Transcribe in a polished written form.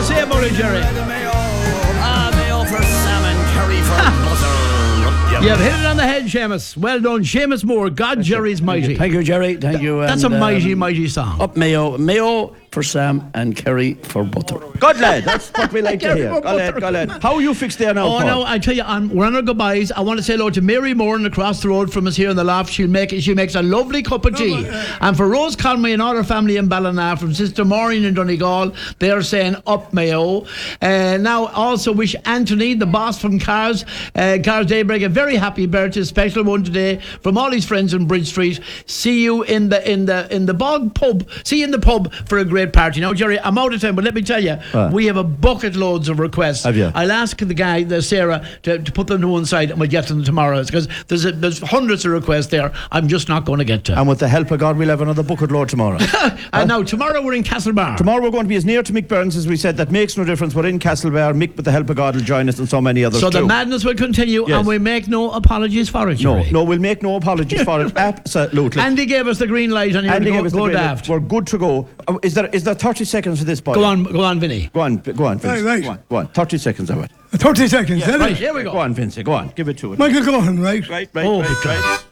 say about it, Jerry? Mayo for salmon, curry for butter. You've hit it on the head, Seamus. Well done, Seamus Moore. God, Jerry's mighty. Thank you, Jerry. Thank you. That's a mighty, mighty song. Up Mayo for Sam and Kerry for butter. Good lad, that's what we like to hear. Go lad. How are you fixed there now, Oh, Paul? no, I tell you, we're on our goodbyes. I want to say hello to Mary Moran across the road from us here in the loft. She makes a lovely cup of tea. And for Rose Conway and all her family in Ballina, from Sister Maureen in Donegal, they're saying up Mayo. Now, also wish Anthony, the boss from Cars Daybreak, a very happy birthday, special one today from all his friends in Bridge Street. See you in the Bog pub. See you in the pub for a great party. Now, Jerry, I'm out of time, but let me tell you, we have a bucket loads of requests. Have you? I'll ask the Sarah, to put them to one side, and we'll get to them tomorrow, because there's hundreds of requests there I'm just not going to get to. And with the help of God, we'll have another bucket load tomorrow. And now, tomorrow we're in Castlebar. Tomorrow we're going to be as near to Mick Burns as we said. That makes no difference. We're in Castlebar. Mick, with the help of God, will join us, and so many others so too. the madness will continue, Yes. and we make no apologies for it, Jerry. No, we'll make no apologies for it. Absolutely. Andy gave us the green light, and go daft. We're good to go. Is there 30 seconds for this, boy? Go on, Vinny. Go on, Vince. Right. Go on. 30 seconds of it. 30 seconds, Yeah, then. Right, here we go. Go on, Vince. Go on. Give it to it. Michael Cohen, right? Right. Oh, God.